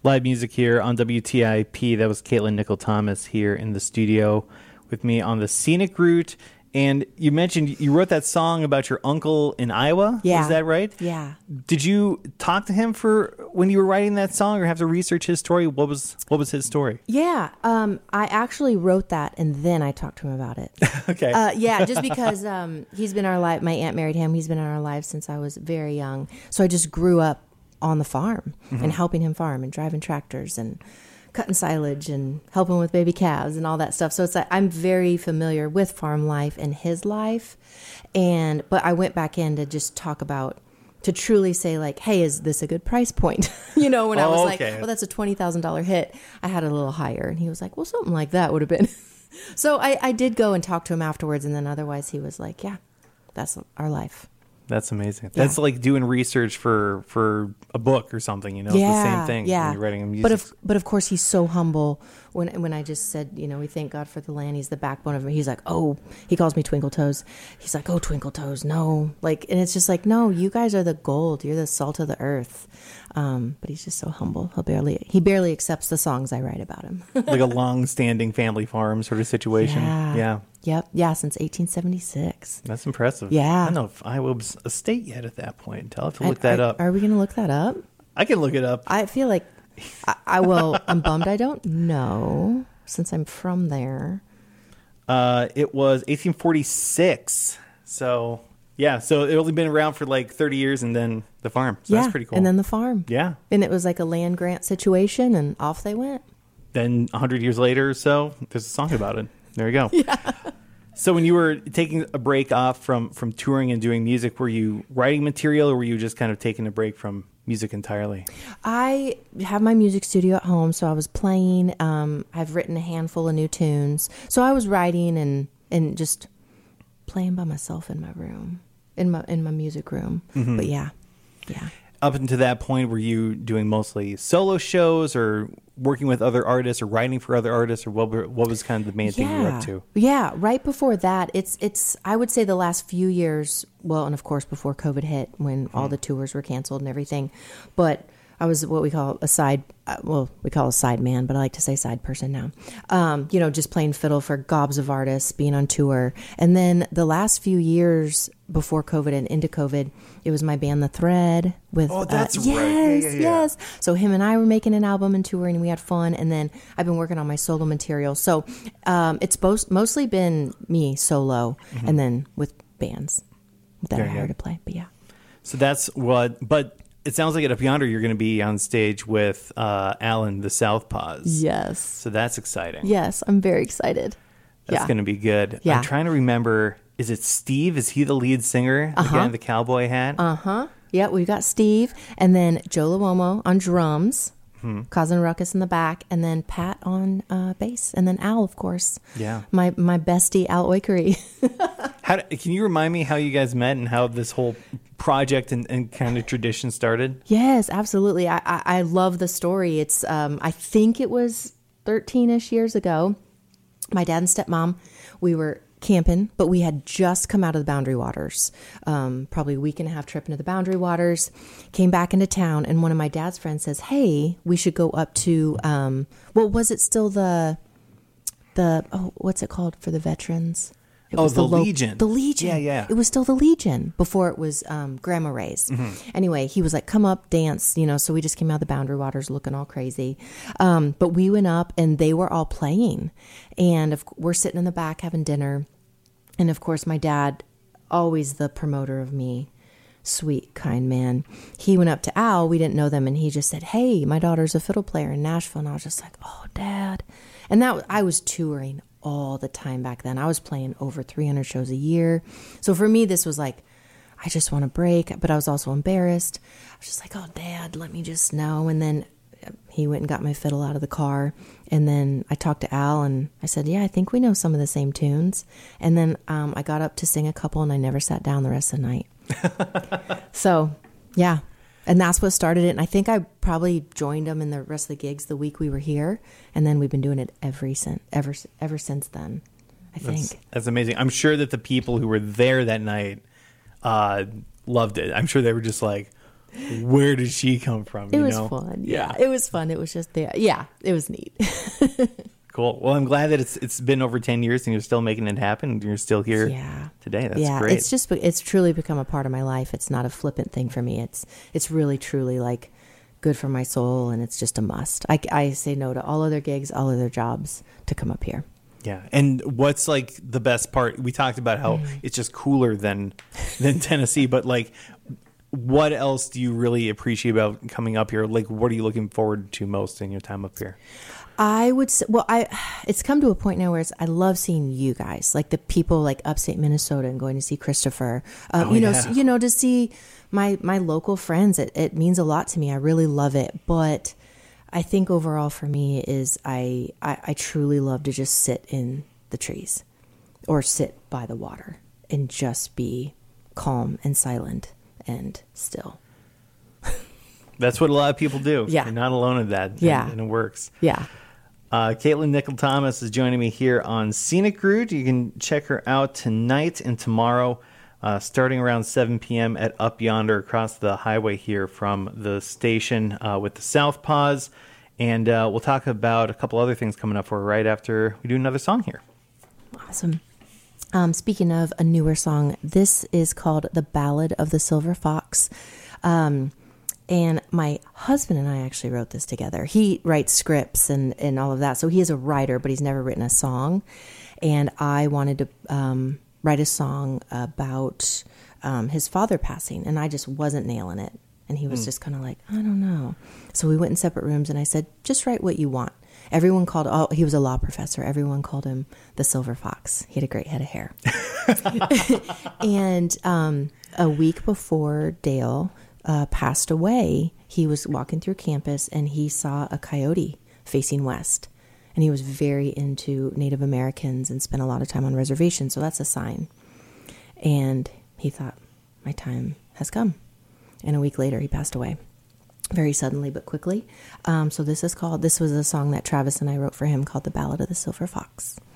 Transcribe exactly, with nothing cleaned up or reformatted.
live music here on W T I P. That was Caitlin Nickel-Thomas here in the studio with me on the Scenic Route. And you mentioned you wrote that song about your uncle in Iowa. Yeah. Is that right? Yeah. Did you talk to him for when you were writing that song, or have to research his story? What was what was his story? Yeah. Um, I actually wrote that, and then I talked to him about it. Okay. Uh, yeah, just because um, he's been our life. My aunt married him. He's been in our lives since I was very young. So I just grew up on the farm mm-hmm. and helping him farm and driving tractors and cutting silage and helping with baby calves and all that stuff. So it's like I'm very familiar with farm life and his life. And but I went back in to just talk about, to truly say like, hey, is this a good price point? you know, when oh, I was okay. like, well, that's a twenty thousand dollars hit. I had a little higher. And he was like, well, something like that would have been. So I, I did go and talk to him afterwards. And then otherwise he was like, yeah, that's our life. That's amazing. Yeah. That's like doing research for for a book or something, you know? Yeah, It's the same thing yeah. when you're writing a music. But of, but of course, he's so humble. When when I just said, you know, we thank God for the land. He's the backbone of it. He's like, oh, he calls me Twinkle Toes. He's like, oh, Twinkle Toes, no. Like, and it's just like, no, you guys are the gold. You're the salt of the earth. Um, but he's just so humble. He'll barely, he barely accepts the songs I write about him. Like a long-standing family farm sort of situation. Yeah. Yeah. Yep. Yeah. Since eighteen seventy-six. That's impressive. Yeah. I don't know if Iowa was a state yet at that point. I'll have to look I, that are, up. Are we going to look that up? I can look it up. I feel like I, I will. I'm bummed I don't know since I'm from there. Uh, it was eighteen forty-six. So, yeah. So it only been around for like thirty years and then the farm. So yeah. that's pretty cool. And then the farm. Yeah. And it was like a land grant situation and off they went. Then one hundred years later or so, there's a song about it. There you go. Yeah. So when you were taking a break off from, from touring and doing music, were you writing material or were you just kind of taking a break from music entirely? I have my music studio at home, so I was playing. Um, I've written a handful of new tunes. So I was writing and, and just playing by myself in my room, in my in my music room. Mm-hmm. But yeah, yeah. Up until that point, were you doing mostly solo shows or working with other artists or writing for other artists, or what were, what was kind of the main thing you were up to? Yeah, right before that, it's it's I would say the last few years, well, and of course before COVID hit, when mm-hmm. all the tours were canceled and everything, but I was what we call a side, uh, well, we call a side man, but I like to say side person now. Um, you know, just playing fiddle for gobs of artists, being on tour. And then the last few years before COVID and into COVID, it was my band, The Thread. With oh, that's uh, right. Yes, yeah, yeah, yeah. yes. So him and I were making an album and touring, and we had fun. And then I've been working on my solo material. So um, it's both, mostly been me solo, mm-hmm. and then with bands that Very I hired good. to play. But yeah. So that's what, but it sounds like at Up Yonder you're going to be on stage with uh, Alan, the Southpaws. Yes. So that's exciting. Yes, I'm very excited. That's yeah. going to be good. Yeah. I'm trying to remember, is it Steve? Is he the lead singer? The Uh-huh. guy in the cowboy hat? Uh-huh. Yeah, we've got Steve, and then Joe Luomo on drums, hmm. causing ruckus in the back, and then Pat on uh, bass, and then Al, of course. Yeah. My my bestie, Al Oikery. How do, can you remind me how you guys met and how this whole project and, and kind of tradition started? Yes, absolutely. I, I, I love the story. It's um, I think it was thirteen-ish years ago. My dad and stepmom, we were camping, but we had just come out of the Boundary Waters, um, probably a week and a half trip into the Boundary Waters, came back into town, and one of my dad's friends says, hey, we should go up to, um, what was it still the, the oh, what's it called for the veterans? It oh, was the, the lo- Legion. The Legion. Yeah, yeah. It was still the Legion before it was um, Grandma Ray's. Mm-hmm. Anyway, he was like, come up, dance, you know, so we just came out of the Boundary Waters looking all crazy. Um, but we went up and they were all playing. And of, we're sitting in the back having dinner. And of course, my dad, always the promoter of me, sweet, kind man. He went up to Al. We didn't know them. And he just said, hey, my daughter's a fiddle player in Nashville. And I was just like, oh, Dad. And that I was touring all the time back then. I was playing over three hundred shows a year. So for me, this was like, I just want a break. But I was also embarrassed. I was just like, oh, Dad, let me just know. And then he went and got my fiddle out of the car. And then I talked to Al and I said, yeah, I think we know some of the same tunes. And then um, I got up to sing a couple and I never sat down the rest of the night. So, yeah. And that's what started it. And I think I probably joined them in the rest of the gigs the week we were here. And then we've been doing it every since, ever, ever since then, I think. That's, that's amazing. I'm sure that the people who were there that night uh, loved it. I'm sure they were just like, where did she come from? It you was know? fun. Yeah. yeah, it was fun. It was just there. Yeah, it was neat. Cool. Well, I'm glad that it's it's been over ten years and you're still making it happen. And you're still here yeah. today. That's yeah, great. It's just it's truly become a part of my life. It's not a flippant thing for me. It's it's really truly like good for my soul, and it's just a must. I, I say no to all other gigs, all other jobs to come up here. Yeah. And what's like the best part? We talked about how mm. it's just cooler than than Tennessee, but like, what else do you really appreciate about coming up here? Like, what are you looking forward to most in your time up here? I would say, well, I, it's come to a point now where it's, I love seeing you guys, like the people like upstate Minnesota and going to see Christopher, um, oh, you know, yeah. you know, to see my, my local friends. It, it means a lot to me. I really love it. But I think overall for me is I, I, I truly love to just sit in the trees or sit by the water and just be calm and silent and still. That's what a lot of people do. Yeah. You're not alone in that. Yeah. And, and it works. Yeah. Uh, Caitlin Nickel-Thomas is joining me here on Scenic Route. You can check her out tonight and tomorrow, uh, starting around seven p.m. at Up Yonder across the highway here from the station uh, with the Southpaws. And uh, we'll talk about a couple other things coming up for her right after we do another song here. Awesome. Um, speaking of a newer song, this is called The Ballad of the Silver Fox. Um, and my husband and I actually wrote this together. He writes scripts and, and all of that. So he is a writer, but he's never written a song. And I wanted to um, write a song about um, his father passing, and I just wasn't nailing it. And he was mm. just kind of like, I don't know. So we went in separate rooms, and I said, just write what you want. Everyone called, oh, he was a law professor. Everyone called him the Silver Fox. He had a great head of hair. And um, a week before Dale uh, passed away, he was walking through campus and he saw a coyote facing west. And he was very into Native Americans and spent a lot of time on reservations. So that's a sign. And he thought, my time has come. And a week later, he passed away. Very suddenly, but quickly. Um, so this is called, this was a song that Travis and I wrote for him called The Ballad of the Silver Fox.